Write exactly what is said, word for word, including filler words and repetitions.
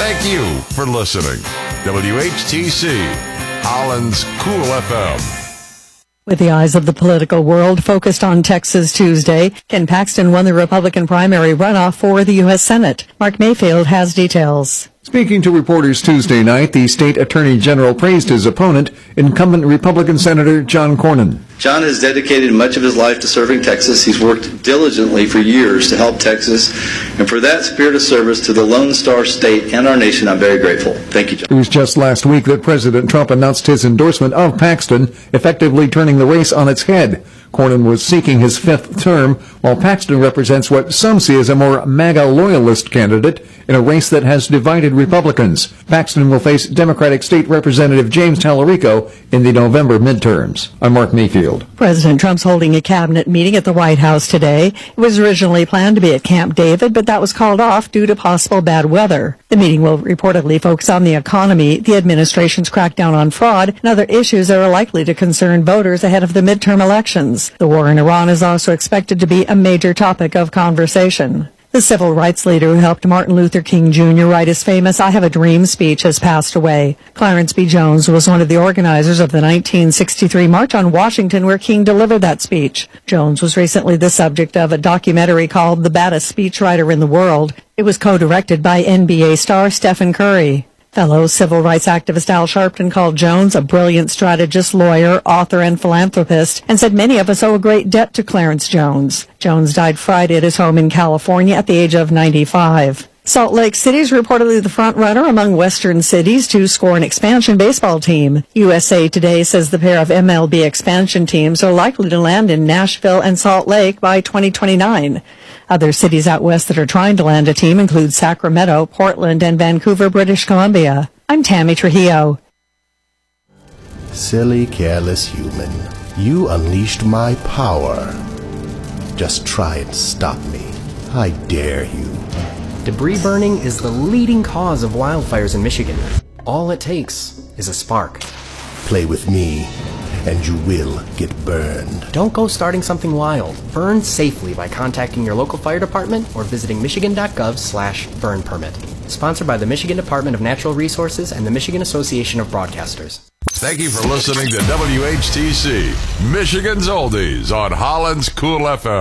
Thank you for listening. W H T C, Holland's Cool F M. With the eyes of the political world focused on Texas Tuesday, Ken Paxton won the Republican primary runoff for the U S Senate. Mark Mayfield has details. Speaking to reporters Tuesday night, the state attorney general praised his opponent, incumbent Republican Senator John Cornyn. John has dedicated much of his life to serving Texas. He's worked diligently for years to help Texas, and for that spirit of service to the Lone Star State and our nation, I'm very grateful. Thank you, John. It was just last week that President Trump announced his endorsement of Paxton, effectively turning the race on its head. Cornyn was seeking his fifth term, while Paxton represents what some see as a more MAGA loyalist candidate in a race that has divided Republicans. Paxton will face Democratic State Representative James Tallarico in the November midterms. I'm Mark Mayfield. President Trump's holding a cabinet meeting at the White House today. It was originally planned to be at Camp David, but that was called off due to possible bad weather. The meeting will reportedly focus on the economy, the administration's crackdown on fraud, and other issues that are likely to concern voters ahead of the midterm elections. The war in Iran is also expected to be a major topic of conversation. The civil rights leader who helped Martin Luther King Junior write his famous I Have a Dream speech has passed away. Clarence B. Jones was one of the organizers of the nineteen sixty-three March on Washington where King delivered that speech. Jones was recently the subject of a documentary called The Baddest Speechwriter in the World. It was co-directed by N B A star Stephen Curry. Fellow civil rights activist Al Sharpton called Jones a brilliant strategist, lawyer, author, and philanthropist, and said many of us owe a great debt to Clarence Jones. Jones died Friday at his home in California at the age of ninety-five. Salt Lake City is reportedly the front runner among Western cities to score an expansion baseball team. U S A Today says the pair of M L B expansion teams are likely to land in Nashville and Salt Lake by twenty twenty-nine. Other cities out west that are trying to land a team include Sacramento, Portland, and Vancouver, British Columbia. I'm Tammy Trujillo. Silly, careless human. You unleashed my power. Just try and stop me. I dare you. Debris burning is the leading cause of wildfires in Michigan. All it takes is a spark. Play with me, and you will get burned. Don't go starting something wild. Burn safely by contacting your local fire department or visiting michigan.gov slash burn permit. Sponsored by the Michigan Department of Natural Resources and the Michigan Association of Broadcasters. Thank you for listening to W H T C, Michigan's Oldies on Holland's Cool F M.